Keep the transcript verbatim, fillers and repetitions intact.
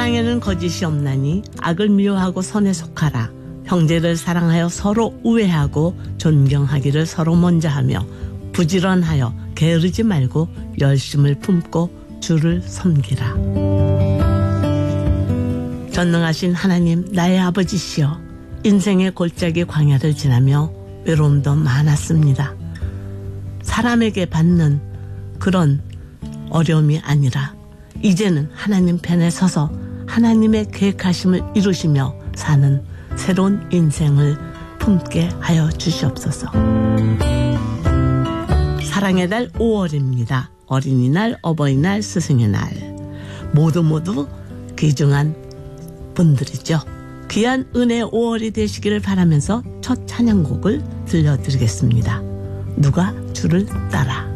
사랑에는 거짓이 없나니 악을 미워하고 선에 속하라. 형제를 사랑하여 서로 우애하고 존경하기를 서로 먼저 하며 부지런하여 게으르지 말고 열심을 품고 주를 섬기라. 전능하신 하나님 나의 아버지시여, 인생의 골짜기 광야를 지나며 외로움도 많았습니다. 사람에게 받는 그런 어려움이 아니라 이제는 하나님 편에 서서 하나님의 계획하심을 이루시며 사는 새로운 인생을 품게 하여 주시옵소서. 사랑의 달 오월입니다. 어린이날, 어버이날, 스승의 날 모두 모두 귀중한 분들이죠. 귀한 은혜 오월이 되시기를 바라면서 첫 찬양곡을 들려드리겠습니다. 누가 주를 따라.